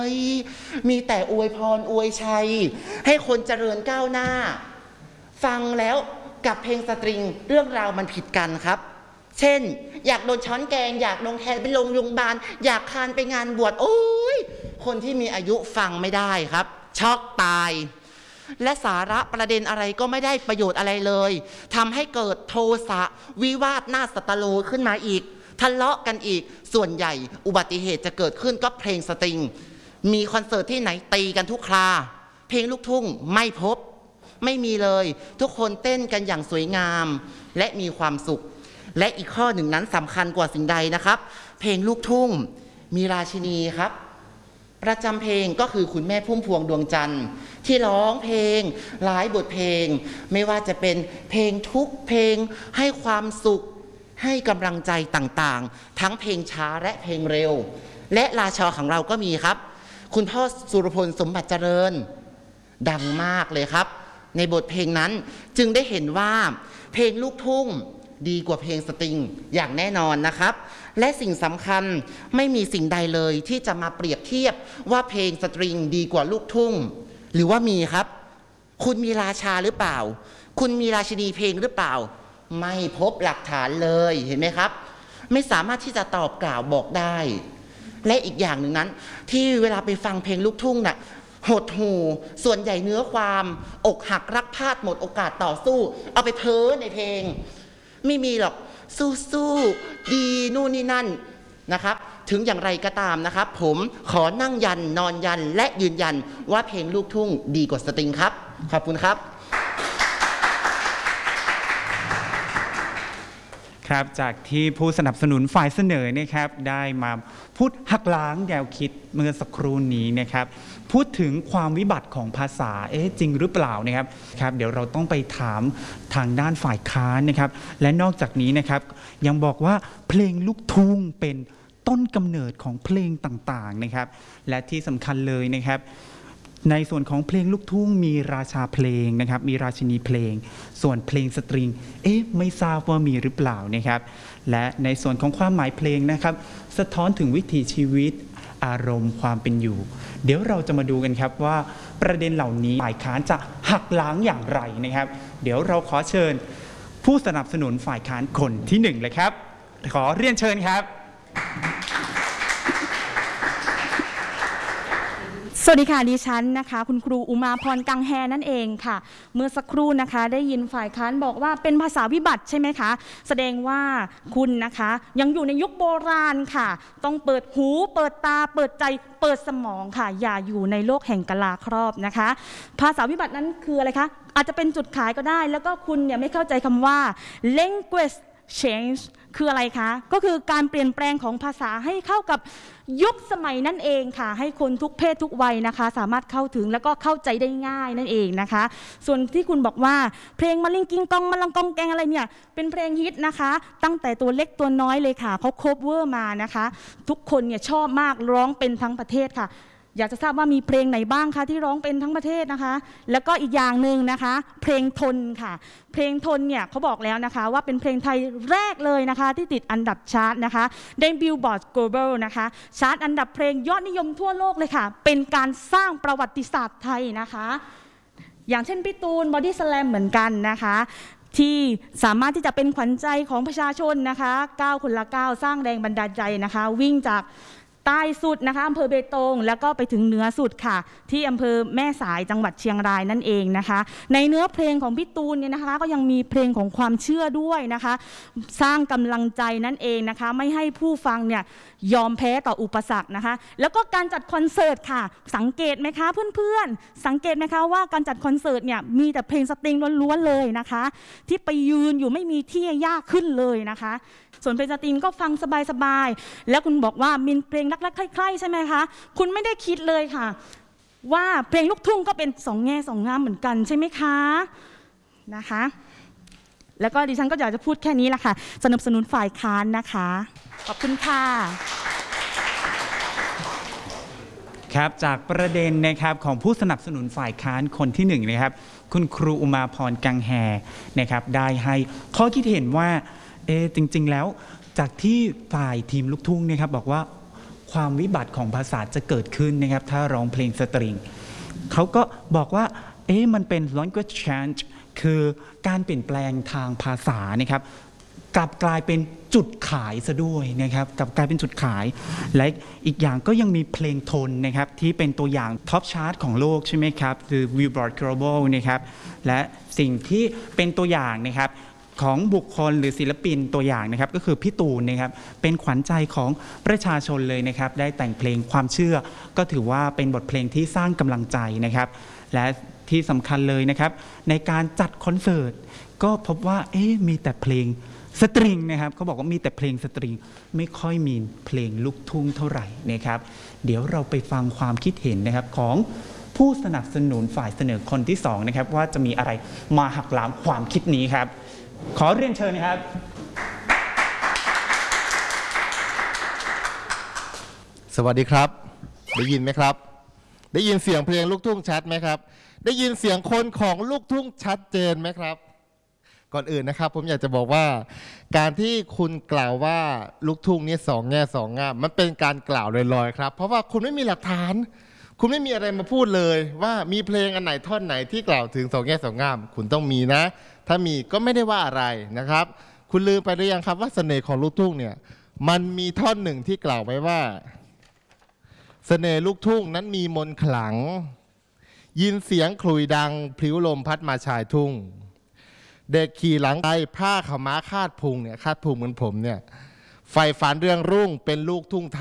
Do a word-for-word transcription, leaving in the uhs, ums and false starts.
มีแต่อวยพรอวยชัยให้คนเจริญก้าวหน้าฟังแล้วกับเพลงสตริงเรื่องราวมันผิดกันครับเช่นอยากโดนช้อนแกงอยากลงแทนไปลงโรงพยาบาลอยากคานไปงานบวชโอ้ยคนที่มีอายุฟังไม่ได้ครับช็อกตายและสาระประเด็นอะไรก็ไม่ได้ประโยชน์อะไรเลยทำให้เกิดโทสะวิวาทหน้าสตโลขึ้นมาอีกทะเลาะกันอีกส่วนใหญ่อุบัติเหตุจะเกิดขึ้นก็เพลงสตริงมีคอนเสิร์ตที่ไหนตีกันทุกคราเพลงลูกทุ่งไม่พบไม่มีเลยทุกคนเต้นกันอย่างสวยงามและมีความสุขและอีกข้อหนึ่งนั้นสำคัญกว่าสิ่งใดนะครับเพลงลูกทุ่งมีราชินีครับประจำเพลงก็คือคุณแม่พุ่มพวงดวงจันทร์ที่ร้องเพลงหลายบทเพลงไม่ว่าจะเป็นเพลงทุกเพลงให้ความสุขให้กำลังใจต่างๆทั้งเพลงช้าและเพลงเร็วและราชาของเราก็มีครับคุณพ่อสุรพลสมบัติเจริญดังมากเลยครับในบทเพลงนั้นจึงได้เห็นว่าเพลงลูกทุ่งดีกว่าเพลงสตริงอย่างแน่นอนนะครับและสิ่งสำคัญไม่มีสิ่งใดเลยที่จะมาเปรียบเทียบว่าเพลงสตริงดีกว่าลูกทุ่งหรือว่ามีครับคุณมีราชาหรือเปล่าคุณมีราชินีเพลงหรือเปล่าไม่พบหลักฐานเลยเห็นไหมครับไม่สามารถที่จะตอบกล่าวบอกได้และอีกอย่างหนึ่งนั้นที่เวลาไปฟังเพลงลูกทุ่งน่ะหดหูส่วนใหญ่เนื้อความอกหักรักพลาดหมดโอกาสต่อสู้เอาไปเพ้อในเพลงไม่มีหรอกสู้ๆดีนู่นนี่นั่นนะครับถึงอย่างไรก็ตามนะครับผมขอนั่งยันนอนยันและยืนยันว่าเพลงลูกทุ่งดีกว่าสตริงครับขอบคุณครับครับจากที่ผู้สนับสนุนฝ่ายเสนอนะครับได้มาพูดหักล้างแนวคิดเมื่อสักครู่นี้นะครับพูดถึงความวิบัติของภาษาเอ๊ะจริงหรือเปล่านะครับครับเดี๋ยวเราต้องไปถามทางด้านฝ่ายค้านนะครับและนอกจากนี้นะครับยังบอกว่าเพลงลูกทุ่งเป็นต้นกำเนิดของเพลงต่างๆนะครับและที่สำคัญเลยนะครับในส่วนของเพลงลูกทุ่งมีราชาเพลงนะครับมีราชินีเพลงส่วนเพลงสตริงเอ๊ะไม่ทราบว่ามีหรือเปล่านะครับและในส่วนของความหมายเพลงนะครับสะท้อนถึงวิถีชีวิตอารมณ์ความเป็นอยู่เดี๋ยวเราจะมาดูกันครับว่าประเด็นเหล่านี้ฝ่ายค้านจะหักล้างอย่างไรนะครับเดี๋ยวเราขอเชิญผู้สนับสนุนฝ่ายค้านคนที่หนึ่งเลยครับขอเรียนเชิญครับสวัสดีค่ะดิฉันนะคะคุณครูอุมาพรกังแฮนั่นเองค่ะเมื่อสักครู่นะคะได้ยินฝ่ายค้านบอกว่าเป็นภาษาวิบัติใช่ไหมคะแสดงว่าคุณนะคะยังอยู่ในยุคโบราณค่ะต้องเปิดหูเปิดตาเปิดใจเปิดสมองค่ะอย่าอยู่ในโลกแห่งกลาครอบนะคะภาษาวิบัตินั้นคืออะไรคะอาจจะเป็นจุดขายก็ได้แล้วก็คุณเนี่ยไม่เข้าใจคำว่า language change คืออะไรคะก็คือการเปลี่ยนแปลงของภาษาให้เข้ากับยุคสมัยนั่นเองค่ะให้คนทุกเพศทุกวัยนะคะสามารถเข้าถึงแล้วก็เข้าใจได้ง่ายนั่นเองนะคะส่วนที่คุณบอกว่าเพลงมะลิงกิงกองมะลังกองแกงอะไรเนี่ยเป็นเพลงฮิตนะคะตั้งแต่ตัวเล็กตัวน้อยเลยค่ะเขาโคเวอร์มานะคะทุกคนเนี่ยชอบมากร้องเป็นทั้งประเทศค่ะอยากจะทราบว่ามีเพลงไหนบ้างคะที่ร้องเป็นทั้งประเทศนะคะแล้วก็อีกอย่างหนึ่งนะคะเพลงทนค่ะเพลงทนเนี่ยเขาบอกแล้วนะคะว่าเป็นเพลงไทยแรกเลยนะคะที่ติดอันดับชาร์ตนะคะใน Billboard Global นะคะชาร์ตอันดับเพลงยอดนิยมทั่วโลกเลยค่ะเป็นการสร้างประวัติศาสตร์ไทยนะคะอย่างเช่นพี่ตูนบอดี้สแลมเหมือนกันนะคะที่สามารถที่จะเป็นขวัญใจของประชาชนนะคะก้าวคนละก้าวสร้างแรงบันดาลใจนะคะวิ่งจากใต้สุดนะคะอำเภอเบตงแล้วก็ไปถึงเหนือสุดค่ะที่อำเภอแม่สายจังหวัดเชียงรายนั่นเองนะคะในเนื้อเพลงของพี่ตูนเนี่ยนะคะก็ยังมีเพลงของความเชื่อด้วยนะคะสร้างกำลังใจนั่นเองนะคะไม่ให้ผู้ฟังเนี่ยยอมแพ้ต่ออุปสรรคนะคะแล้วก็การจัดคอนเสิร์ตค่ะสังเกตไหมคะเพื่อนๆสังเกตไหมคะว่าการจัดคอนเสิร์ตเนี่ยมีแต่เพลงสตริงล้วนๆเลยนะคะที่ไปยืนอยู่ไม่มีที่ยากขึ้นเลยนะคะส่วนเพลงสตริงก็ฟังสบายๆแล้วคุณบอกว่ามีเพลงรักๆใคร่ๆใช่ไหมคะคุณไม่ได้คิดเลยค่ะว่าเพลงลูกทุ่งก็เป็นสองแง่สองงามเหมือนกันใช่ไหมคะนะคะแล้วก็ดิฉันก็อยากจะพูดแค่นี้แหละค่ะสนับสนุนฝ่ายค้านนะคะขอบคุณค่ะครับจากประเด็นนะครับของผู้สนับสนุนฝ่ายค้านคนที่หนึ่งนะครับคุณครูอุมาพรกังแฮนะครับได้ให้ข้อคิดเห็นว่าเอจริงๆแล้วจากที่ฝ่ายทีมลูกทุ่งนะครับบอกว่าความวิบัติของภาษาจะเกิดขึ้นนะครับถ้าร้องเพลงสตริงเขาก็บอกว่าเอ๊ะมันเป็น language change คือการเปลี่ยนแปลงทางภาษานะครับกลับกลายเป็นจุดขายซะด้วยนะครับกลับกลายเป็นจุดขายและอีกอย่างก็ยังมีเพลงทนนะครับที่เป็นตัวอย่างท็อปชาร์ตของโลกใช่ไหมครับคือ Billboard Global นะครับและสิ่งที่เป็นตัวอย่างนะครับของบุคคลหรือศิลปินตัวอย่างนะครับก็คือพี่ตูนนะครับเป็นขวัญใจของประชาชนเลยนะครับได้แต่งเพลงความเชื่อก็ถือว่าเป็นบทเพลงที่สร้างกำลังใจนะครับและที่สำคัญเลยนะครับในการจัดคอนเสิร์ตก็พบว่าเอ๊ะมีแต่เพลงสตริงนะครับเขาบอกว่ามีแต่เพลงสตริงไม่ค่อยมีเพลงลูกทุ่งเท่าไหร่นะครับเดี๋ยวเราไปฟังความคิดเห็นนะครับของผู้สนับสนุนฝ่ายเสนอคนที่สองนะครับว่าจะมีอะไรมาหักล้างความคิดนี้ครับขอเรียนเชิญนะครับสวัสดีครับได้ยินไหมครับได้ยินเสียงเพลงลูกทุ่งชัดไหมครับได้ยินเสียงคนของลูกทุ่งชัดเจนไหมครับก่อนอื่นนะครับผมอยากจะบอกว่าการที่คุณกล่าวว่าลูกทุ่งนี่สองแง่สองงามมันเป็นการกล่าวลอยๆครับเพราะว่าคุณไม่มีหลักฐานคุณไม่มีอะไรมาพูดเลยว่ามีเพลงอันไหนท่อนไหนที่กล่าวถึงสองแง่สองงามคุณต้องมีนะถ้ามีก็ไม่ได้ว่าอะไรนะครับคุณลืมไปหรือยังครับว่าเสน่ห์ของลูกทุ่งเนี่ยมันมีท่อนหนึ่งที่กล่าวไว้ว่าเสน่ห์ลูกทุ่งนั้นมีมนต์ขลังยินเสียงขลุ่ยดังพลิ้วลมพัดมาชายทุ่งเด็กขี่หลังไปผ้าขาวม้าคาดพุงเนี่ยคาดพุงเหมือนผมเนี่ยใฝ่ฝันเรื่องรุ่งเป็นลูกทุ่ง